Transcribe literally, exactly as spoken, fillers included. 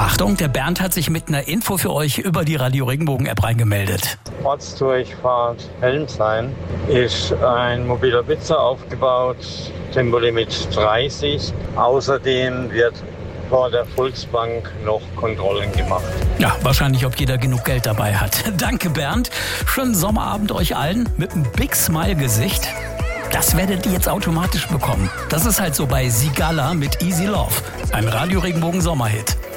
Achtung, der Bernd hat sich mit einer Info für euch über die Radio Regenbogen-App reingemeldet. Ortsdurchfahrt Helmsheim ist ein mobiler Blitzer aufgebaut, Tempolimit dreißig. Außerdem wird vor der Volksbank noch Kontrollen gemacht. Ja, wahrscheinlich, ob jeder genug Geld dabei hat. Danke, Bernd. Schönen Sommerabend euch allen mit einem Big Smile-Gesicht. Das werdet ihr jetzt automatisch bekommen. Das ist halt so bei Sigala mit Easy Love. Ein Radio Regenbogen Sommerhit.